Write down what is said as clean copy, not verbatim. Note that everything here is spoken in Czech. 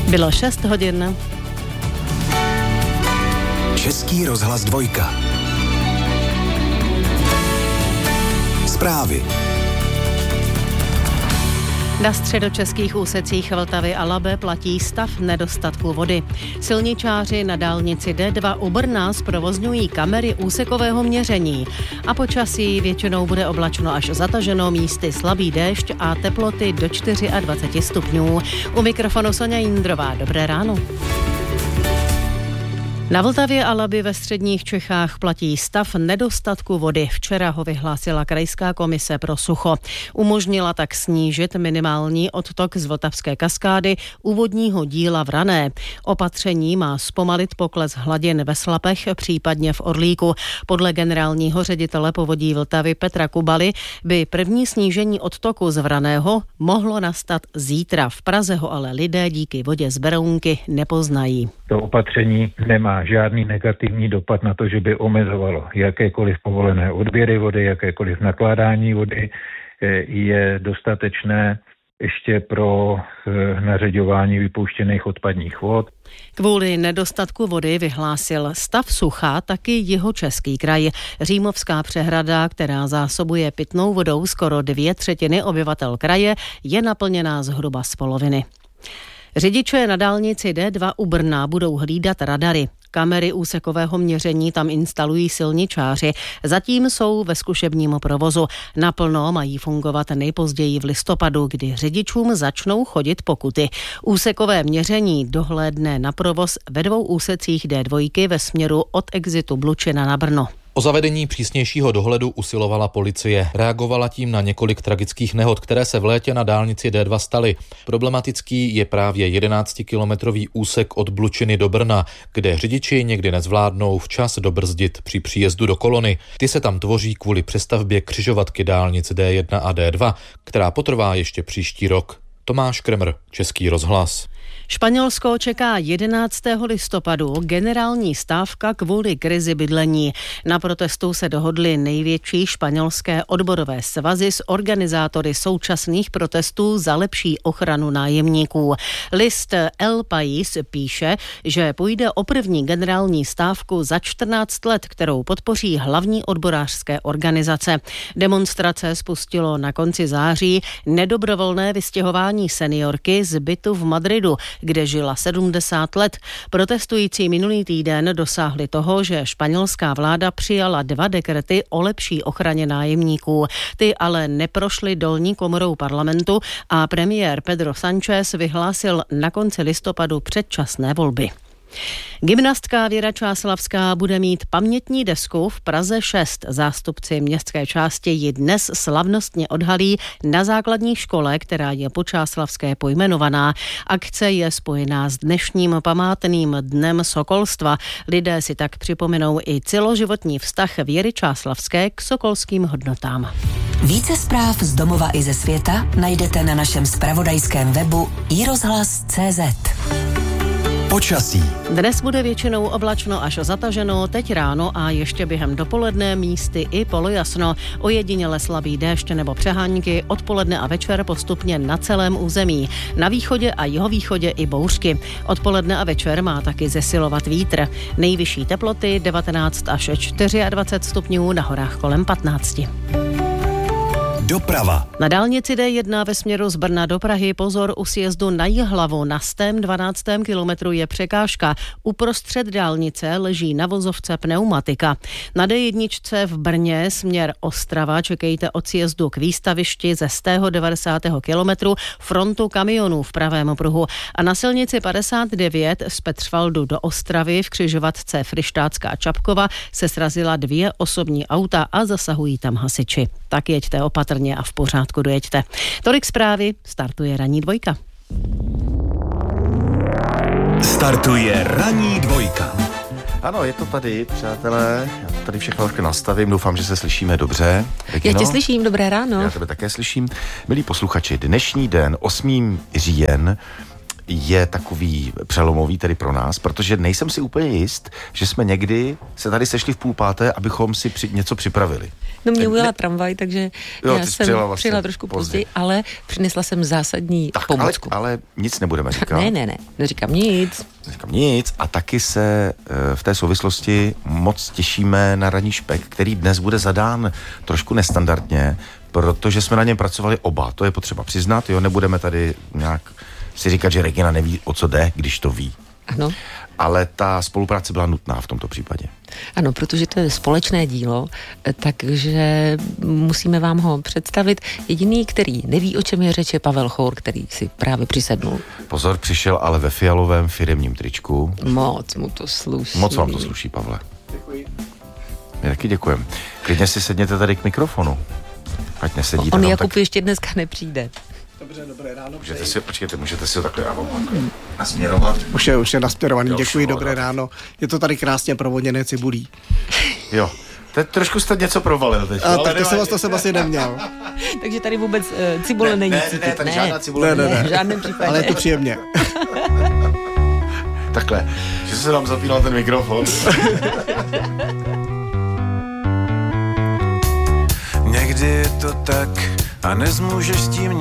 Bylo 6 hodin. Český rozhlas 2. Zprávy. Na středočeských úsecích Vltavy a Labe platí stav nedostatku vody. Silničáři na dálnici D2 u Brna zprovozňují kamery úsekového měření. A počasí většinou bude oblačno až zataženo, místy slabý déšť a teploty do 24 stupňů. U mikrofonu Soňa Jindrová. Dobré ráno. Na Vltavě a Labi ve středních Čechách platí stav nedostatku vody. Včera ho vyhlásila Krajská komise pro sucho. Umožnila tak snížit minimální odtok z Vltavské kaskády u vodního díla v Rané. Opatření má zpomalit pokles hladin ve Slapech, případně v Orlíku. Podle generálního ředitele povodí Vltavy Petra Kubaly by první snížení odtoku z Vraného mohlo nastat zítra. V Praze ho ale lidé díky vodě z Berounky nepoznají. To opatření nemá žádný negativní dopad na to, že by omezovalo jakékoliv povolené odběry vody, jakékoliv nakládání vody. Je dostatečné ještě pro nařeďování vypouštěných odpadních vod. Kvůli nedostatku vody vyhlásil stav sucha taky Jihočeský kraj. Římovská přehrada, která zásobuje pitnou vodou skoro 2/3 obyvatel kraje, je naplněná zhruba z poloviny. Řidiče na dálnici D2 u Brna budou hlídat radary. Kamery úsekového měření tam instalují silničáři. Zatím jsou ve zkušebním provozu. Naplno mají fungovat nejpozději v listopadu, kdy řidičům začnou chodit pokuty. Úsekové měření dohlédne na provoz ve 2 úsecích D2 ve směru od exitu Blučina na Brno. O zavedení přísnějšího dohledu usilovala policie. Reagovala tím na několik tragických nehod, které se v létě na dálnici D2 staly. Problematický je právě 11-kilometrový úsek od Blučiny do Brna, kde řidiči někdy nezvládnou včas dobrzdit při příjezdu do kolony. Ty se tam tvoří kvůli přestavbě křižovatky dálnic D1 a D2, která potrvá ještě příští rok. Tomáš Kremr, Český rozhlas. Španělsko čeká 11. listopadu generální stávka kvůli krizi bydlení. Na protestu se dohodly největší španělské odborové svazy s organizátory současných protestů za lepší ochranu nájemníků. List El País píše, že půjde o první generální stávku za 14 let, kterou podpoří hlavní odborářské organizace. Demonstrace spustilo na konci září nedobrovolné vystěhování seniorky z bytu v Madridu, kde žila 70 let. Protestující minulý týden dosáhli toho, že španělská vláda přijala 2 dekrety o lepší ochraně nájemníků. Ty ale neprošly dolní komorou parlamentu a premiér Pedro Sánchez vyhlásil na konci listopadu předčasné volby. Gymnastka Věra Čáslavská bude mít pamětní desku v Praze 6. Zástupci městské části ji dnes slavnostně odhalí na základní škole, která je po Čáslavské pojmenovaná. Akce je spojená s dnešním památným dnem sokolstva. Lidé si tak připomenou i celoživotní vztah Věry Čáslavské k sokolským hodnotám. Více zpráv z domova i ze světa najdete na našem zpravodajském webu iRozhlas.cz. Počasí. Dnes bude většinou oblačno až zataženo, teď ráno a ještě během dopoledne místy i polojasno. Ojediněle slabý déšť nebo přehánky, odpoledne a večer postupně na celém území. Na východě a jihovýchodě i bouřky. Odpoledne a večer má taky zesilovat vítr. Nejvyšší teploty 19 až 24 stupňů, na horách kolem 15. Doprava. Na dálnici D1 ve směru z Brna do Prahy pozor u sjezdu na Jihlavu. Na 112. kilometru je překážka. Uprostřed dálnice leží na vozovce pneumatika. Na D1 v Brně směr Ostrava čekejte od sjezdu k výstavišti ze 190. kilometru frontu kamionů v pravém pruhu. A na silnici 59 z Petřvaldu do Ostravy v křižovatce Fryštácká Čapkova se srazila 2 osobní auta a zasahují tam hasiči. Tak jeďte opatrně a v pořádku dojeďte. Tolik zprávy, startuje ranní 2. Startuje ranní 2. Ano, je to tady, přátelé. Já to tady všechno nastavím, doufám, že se slyšíme dobře. Já tě slyším, dobré ráno. Já tebe také slyším. Milí posluchači, dnešní den, 8. říjen, je takový přelomový tedy pro nás, protože nejsem si úplně jist, že jsme někdy se tady sešli v 4:30, abychom si něco připravili. No mě ujela tramvaj, takže já jsem přijela trošku později, ale přinesla jsem zásadní pomůcku. Ale nic nebudeme říkat. Ne, neříkám nic. A taky se v té souvislosti moc těšíme na ranní špek, který dnes bude zadán trošku nestandardně, protože jsme na něm pracovali oba. To je potřeba přiznat, jo, nebudeme tady nějak si říkat, že Regina neví, o co jde, když to ví. Ano. Ale ta spolupráce byla nutná v tomto případě. Ano, protože to je společné dílo, takže musíme vám ho představit. Jediný, který neví, o čem je řeč, je Pavel Chour, který si právě přisednul. Pozor, přišel ale ve fialovém firemním tričku. Moc mu to sluší. Moc vám to sluší, Pavle. Děkuji. My taky děkujeme. Klidně si sedněte tady k mikrofonu. Ať nesedíte. On Jakub ještě dneska nepřijde. Dobře, dobré ráno. Můžete si ho takhle nasměrovat. Už je nasměrovaný, děkuji, dobré ráno. Je to tady krásně provodněné cibulí. Jo, teď trošku jste něco provalil teď. Tak to jsem asi neměl. Takže tady vůbec cibule není cítit. Ne, tady žádná cibule ne. V žádném případě. Ale je to příjemně. Takhle, že se nám zapínal ten mikrofon. Někdy je to tak a nezmůžeš s tím